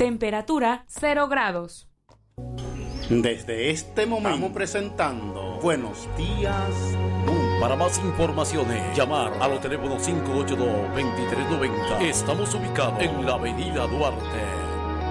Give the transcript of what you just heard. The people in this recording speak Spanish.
Temperatura 0 grados. Desde este momento estamos presentando Buenos Días Mundo. Para más informaciones, llamar a los teléfonos 582-2390. Estamos ubicados en la avenida Duarte.